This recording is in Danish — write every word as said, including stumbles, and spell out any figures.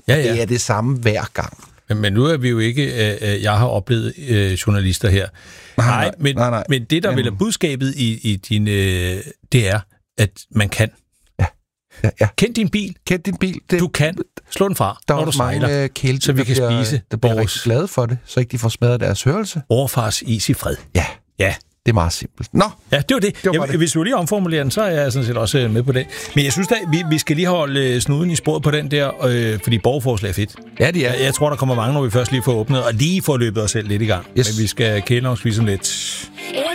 Ja, ja. Det er det samme hver gang. Men, men nu er vi jo ikke... Øh, jeg har oplevet øh, journalister her. Nej, nej, men, nej, nej. men det, der men... vel er budskabet i, i din... Øh, det er, at man kan. Ja. Ja, ja. Kend din bil. Kend din bil. Det... Du kan. Slå den fra, der når du sejler, mange kæledyr, så vi kan der bliver, spise der bliver vores... rigtig glade for det, så ikke de får smadret deres hørelse. Overfars is i fred. Ja. Ja. Det er meget simpelt. Nå! Ja, det var det. det, var jeg, det. Hvis du lige omformulerer den, så er jeg sådan set også med på det. Men jeg synes da, vi, vi skal lige holde snuden i sporet på den der, øh, fordi borgerforslag er fedt. Ja, det er. Jeg, jeg tror, der kommer mange, når vi først lige får åbnet, og lige får løbet os selv lidt i gang. Yes. Men vi skal kæle nok spise lidt.